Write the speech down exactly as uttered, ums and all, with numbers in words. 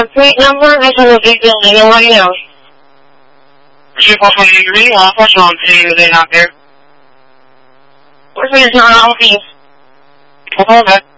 Plate number, this is a big building, and what do you know? Triple twenty-three, uh, what's wrong today? Are they not there? What's the reason on all these? Hold on.